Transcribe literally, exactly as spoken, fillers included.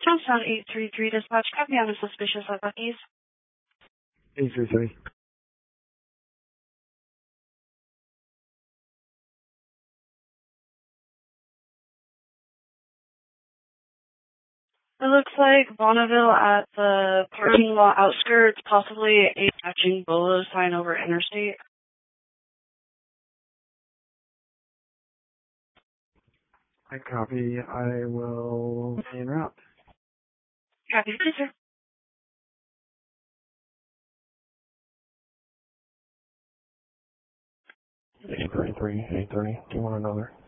Johnstown eight three three dispatch, copy on a suspicious at Buc-ee's. eight three three. It looks like Bonneville at the parking lot outskirts, possibly a matching Bolo sign over interstate. I copy. I will be en route. Copy, please, sir. eight three three, eight thirty. Do you want another?